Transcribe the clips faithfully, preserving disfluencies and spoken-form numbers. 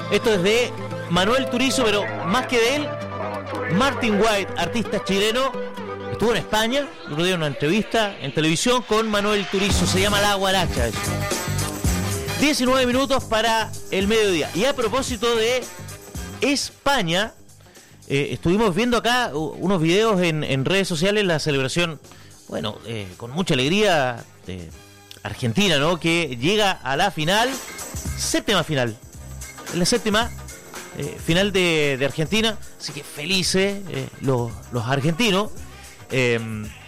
Esto es de Manuel Turizo, pero más que de él, Martin White, artista chileno, estuvo en España, le dieron una entrevista en televisión con Manuel Turizo, se llama La Guaracha eso. diecinueve minutos para el mediodía. Y a propósito de España, eh, estuvimos viendo acá unos videos en, en redes sociales, la celebración, bueno, eh, con mucha alegría de Argentina, ¿no? Que llega a la final, séptima final, la séptima eh, final de, de Argentina, así que felices eh, los, los argentinos. Eh,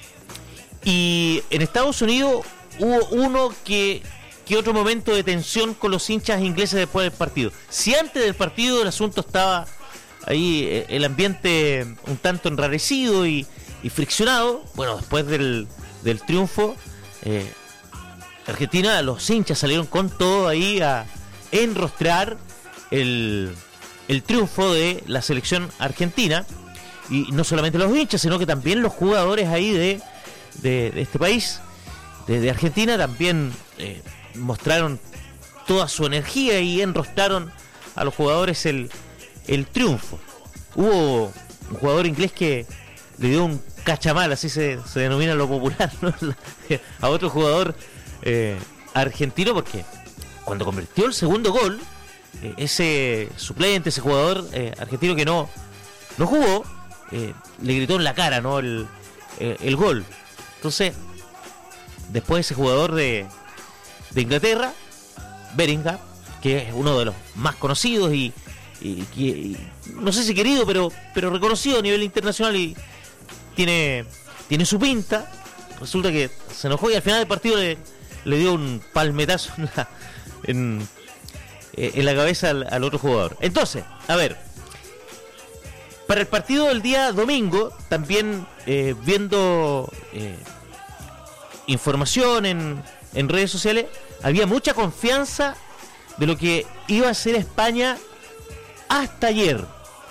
y en Estados Unidos hubo uno que... que otro momento de tensión con los hinchas ingleses después del partido. Si antes del partido el asunto estaba ahí, el ambiente un tanto enrarecido y, y friccionado, bueno, después del, del triunfo, eh, Argentina, los hinchas salieron con todo ahí a enrostrar el, el triunfo de la selección argentina, y no solamente los hinchas, sino que también los jugadores ahí de, de, de este país, de, de Argentina, también eh, mostraron toda su energía y enrostraron a los jugadores el, el triunfo. Hubo un jugador inglés que le dio un cachamal, así se, se denomina lo popular, ¿no? A otro jugador eh, argentino, porque cuando convirtió el segundo gol, eh, ese suplente, ese jugador eh, argentino que no, no jugó, eh, le gritó en la cara, ¿no? el, el, el gol. Entonces, después ese jugador de de Inglaterra, Bellingham, que es uno de los más conocidos y, y, y, y no sé si querido, pero pero reconocido a nivel internacional, y tiene tiene su pinta. Resulta que se enojó y al final del partido le, le dio un palmetazo en la, en, en la cabeza al, al otro jugador. Entonces, a ver, para el partido del día domingo, también eh, viendo eh, información en en redes sociales, había mucha confianza de lo que iba a ser España hasta ayer.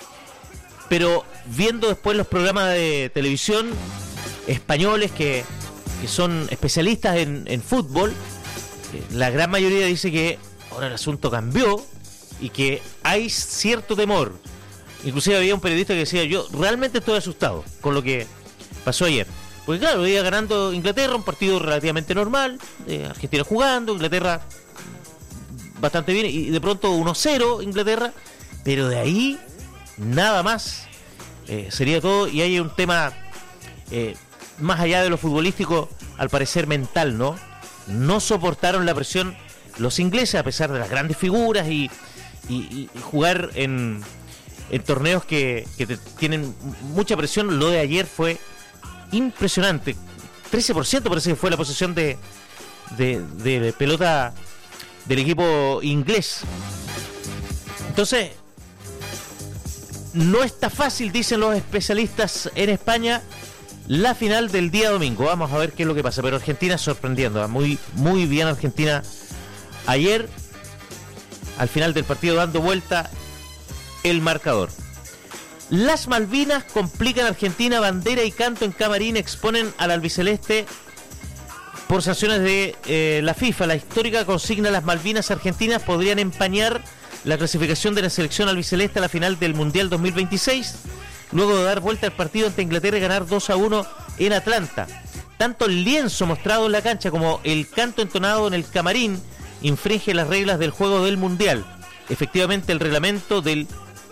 Pero viendo después los programas de televisión españoles que, que son especialistas en, en fútbol, eh, la gran mayoría dice que ahora el asunto cambió y que hay cierto temor. Inclusive había un periodista que decía: yo realmente estoy asustado con lo que pasó ayer. Porque claro, iba ganando Inglaterra, un partido relativamente normal, eh, Argentina jugando, Inglaterra bastante bien, y de pronto uno cero Inglaterra, pero de ahí nada más. Eh, sería todo, y hay un tema eh, más allá de lo futbolístico, al parecer mental, ¿no? No soportaron la presión los ingleses, a pesar de las grandes figuras y, y, y jugar en, en torneos que, que te, tienen mucha presión. Lo de ayer fue impresionante. trece por ciento parece que fue la posesión de, de, de pelota del equipo inglés. Entonces, no está fácil, dicen los especialistas en España, la final del día domingo. Vamos a ver qué es lo que pasa. Pero Argentina sorprendiendo, muy, muy bien Argentina ayer, al final del partido, dando vuelta el marcador. Las Malvinas complican a Argentina, bandera y canto en camarín exponen al albiceleste por sanciones de eh, la FIFA. La histórica consigna: las Malvinas argentinas podrían empañar la clasificación de la selección albiceleste a la final del Mundial dos mil veintiséis, luego de dar vuelta al partido ante Inglaterra y ganar dos a uno en Atlanta. Tanto el lienzo mostrado en la cancha como el canto entonado en el camarín infringe las reglas del juego del Mundial. Efectivamente, el reglamento del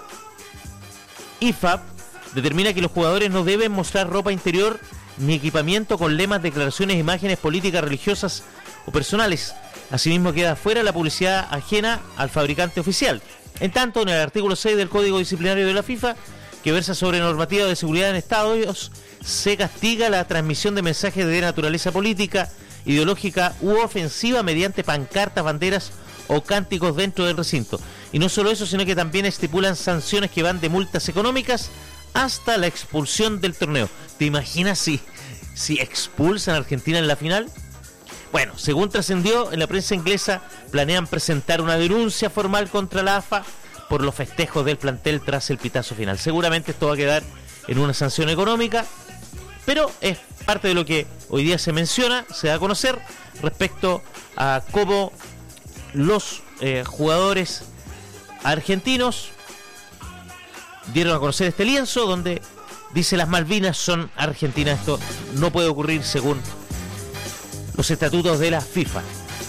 I F A B determina que los jugadores no deben mostrar ropa interior ni equipamiento con lemas, declaraciones, imágenes políticas, religiosas o personales. Asimismo, queda fuera la publicidad ajena al fabricante oficial. En tanto, en el artículo seis del Código Disciplinario de la FIFA, que versa sobre normativa de seguridad en estadios, se castiga la transmisión de mensajes de naturaleza política, ideológica u ofensiva mediante pancartas, banderas o cánticos dentro del recinto. Y no solo eso, sino que también estipulan sanciones que van de multas económicas hasta la expulsión del torneo. ¿Te imaginas si, si expulsan a Argentina en la final? Bueno, según trascendió en la prensa inglesa, planean presentar una denuncia formal contra la A F A por los festejos del plantel tras el pitazo final. Seguramente esto va a quedar en una sanción económica, pero es parte de lo que hoy día se menciona, se da a conocer respecto a cómo los eh, jugadores argentinos dieron a conocer este lienzo donde dice las Malvinas son argentinas. Esto no puede ocurrir según los estatutos de la FIFA.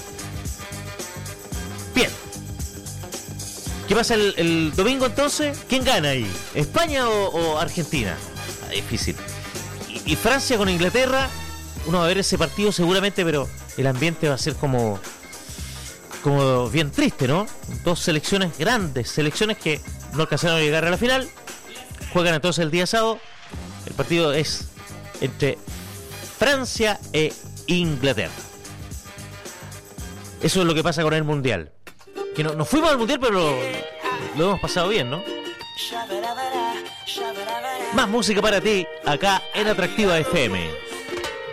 Bien. ¿Qué pasa el, el domingo entonces? ¿Quién gana ahí? ¿España o, o Argentina? Ah, difícil. Y, y Francia con Inglaterra, uno va a ver ese partido seguramente, pero el ambiente va a ser como, como bien triste, ¿no? Dos selecciones grandes, selecciones que no alcanzaron a llegar a la final. Juegan entonces el día sábado. El partido es entre Francia e Inglaterra. Eso es lo que pasa con el Mundial. Que no, nos fuimos al Mundial, pero lo, lo hemos pasado bien, ¿no? Más música para ti, acá en Atractiva F M.